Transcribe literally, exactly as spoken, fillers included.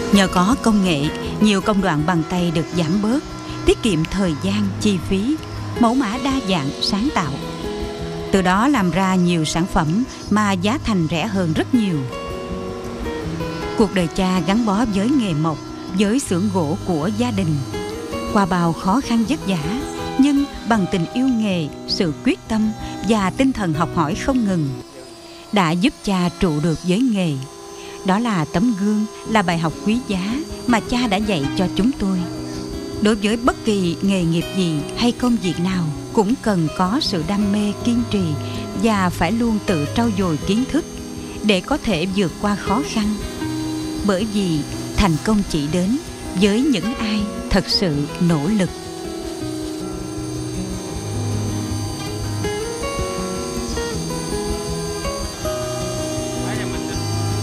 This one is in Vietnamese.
Nhờ có công nghệ, nhiều công đoạn bằng tay được giảm bớt, tiết kiệm thời gian, chi phí, mẫu mã đa dạng, sáng tạo. Từ đó làm ra nhiều sản phẩm mà giá thành rẻ hơn rất nhiều. Cuộc đời cha gắn bó với nghề mộc, với xưởng gỗ của gia đình. Qua bao khó khăn vất vả, nhưng bằng tình yêu nghề, sự quyết tâm và tinh thần học hỏi không ngừng, đã giúp cha trụ được với nghề. Đó là tấm gương, là bài học quý giá mà cha đã dạy cho chúng tôi. Đối với bất kỳ nghề nghiệp gì hay công việc nào cũng cần có sự đam mê, kiên trì và phải luôn tự trau dồi kiến thức để có thể vượt qua khó khăn. Bởi vì thành công chỉ đến với những ai thật sự nỗ lực.